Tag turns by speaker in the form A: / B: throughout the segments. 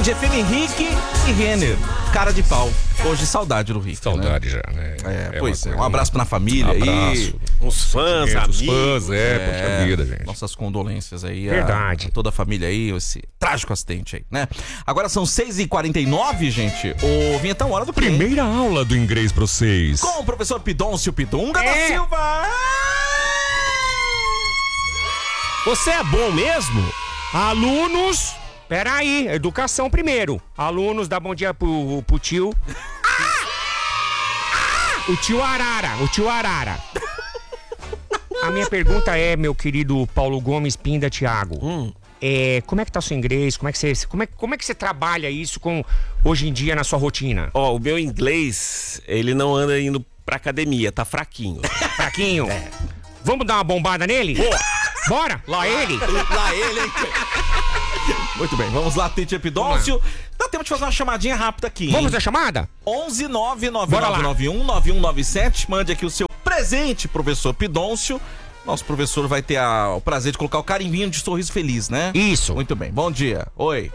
A: Band, FM Rick e Renner. Cara de pau. Hoje saudade do Rick.
B: Saudade, né? Já, né?
A: Pois é. Um abraço pra família aí.
B: Uns fãs, amigos. Os fãs,
A: poxa
B: vida, gente.
A: Nossas condolências aí.
B: Verdade.
A: A toda a família aí, esse trágico acidente aí, né? Agora são 6h49, gente. O Vinhetão, hora do cliente.
B: Primeira aula do inglês pra vocês.
A: Com o professor Pidoncio Pidunga da Silva.
C: Você é bom mesmo? Alunos... Peraí, educação primeiro. Alunos, dá bom dia pro tio. O tio Arara. A minha pergunta é, meu querido Paulo Gomes Pinda Thiago. Como é que tá o seu inglês? Como é que você trabalha isso hoje em dia na sua rotina?
D: O meu inglês, ele não anda indo pra academia, tá fraquinho.
C: Fraquinho? Vamos dar uma bombada nele? Bora? Lá ele?
A: Lá ele, hein? Muito bem, vamos lá, Teacher Pidoncio. Dá tempo de fazer uma chamadinha rápida aqui, hein?
C: Vamos fazer a chamada?
A: 11 99991 9197. Mande aqui o seu presente, professor Pidoncio. Nosso professor vai ter o prazer de colocar o carimbinho de sorriso feliz, né?
C: Isso.
A: Muito bem, bom dia. Oi.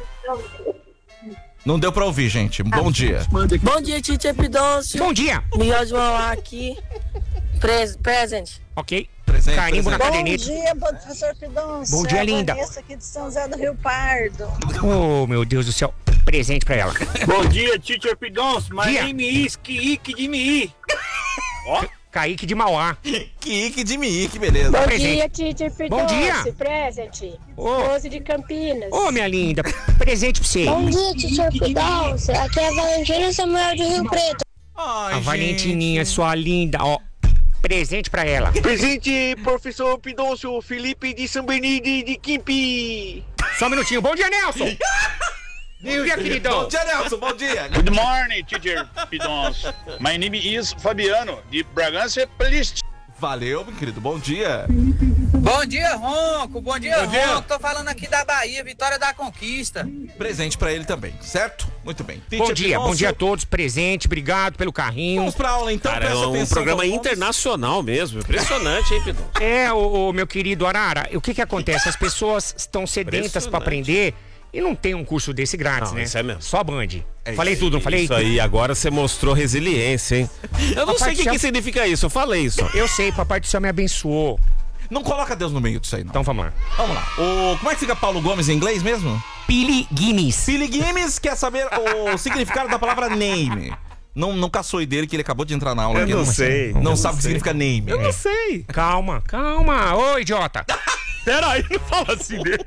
A: Não deu pra ouvir, gente. Bom dia.
E: Bom dia, Teacher Pidoncio.
C: Bom dia.
E: Miguel de Mauá aqui. Present.
C: Ok.
A: Presente,
C: Carimbo na
E: Bom
C: caderneta.
E: dia, professor Pidoncio.
C: Bom dia, linda.
E: Vanessa aqui de São José do Rio Pardo.
C: Oh, meu Deus do céu. Presente pra ela.
F: Bom dia, Teacher Pidoncio. My
C: Dia.
F: name is Kiki de Mi.
C: Kaique de Mauá.
A: Kiki de Mi, que beleza.
E: Bom
C: Presente.
E: dia, Teacher
C: Bom dia.
E: Pidoncio. Present.
C: Ô.
E: Rose de Campinas.
C: Ô, minha linda. Presente pra você.
G: Bom dia, Teacher Pidoncio. Aqui é a Valentina Samuel de Rio Preto.
A: Ai,
C: A Valentininha, sua linda. Ó, presente pra ela.
F: Presente, professor Pidoncio. Felipe de São Benito de Quimpi.
C: Só um minutinho. Bom dia, Nelson. Bom dia, queridão.
A: Bom dia, Nelson. Bom dia.
F: Good morning, Teacher Pidoncio. My name is Fabiano, de Bragança Paulista.
A: Valeu, meu querido. Bom dia.
H: Bom dia, Ronco. Bom dia, Ronco. Tô falando aqui da Bahia, Vitória da Conquista.
A: Presente pra ele também, certo? Muito bem.
C: Bom dia, bom dia a todos. Presente, obrigado pelo carrinho.
A: Vamos pra aula então.
D: Cara, é
A: presta
D: um
A: atenção,
D: programa
A: Paulo Gomes.
D: internacional mesmo. Impressionante, hein, Pidoncio?
C: O meu querido Arara, o que acontece? As pessoas estão sedentas pra aprender e não tem um curso desse grátis,
D: Não,
C: né?
D: isso é mesmo.
C: Só Band. Falei tudo, não falei?
D: Isso aí, agora você mostrou resiliência, hein? Eu não sei
C: Papai
D: o
C: do
D: que
C: céu.
D: significa isso, eu falei isso.
C: Eu sei, papai do céu me abençoou.
A: Não coloca Deus no meio disso aí, não.
C: Então vamos lá.
A: Vamos lá. Como é que fica Paulo Gomes em inglês mesmo?
C: Billy Guinness.
A: Billy Games quer saber o significado da palavra name. Não caçou dele, que ele acabou de entrar na aula.
D: Eu
A: aqui,
D: não sei.
A: Não
D: Eu
A: sabe o que
D: sei.
A: significa name.
D: Eu não sei.
C: Calma. Ô, idiota.
F: Peraí, não fala assim dele.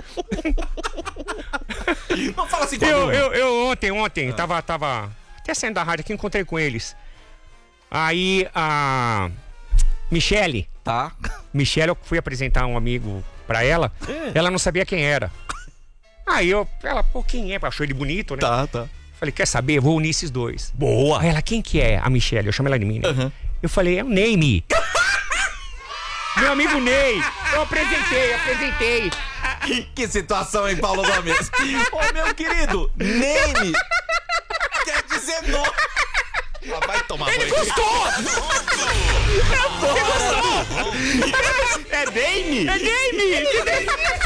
A: Não fala assim com a
C: Eu ontem, tava até saindo da rádio aqui, encontrei com eles. Aí a Michele, eu fui apresentar um amigo pra ela, ela não sabia quem era. Aí ela, quem é? Achou ele bonito, né?
A: Tá.
C: Falei, quer saber? Eu vou unir esses dois.
A: Boa.
C: Aí ela, quem que é? A Michele, eu chamo ela de mim, né?
A: Uhum.
C: Eu falei, é o Ney. Meu amigo Ney, eu apresentei.
A: Que situação, hein, Paulo Gomes? Ô, meu querido, name quer dizer nome. Vai tomar banho.
C: Gostou!
A: Gostou?
C: É Dame? É Dame!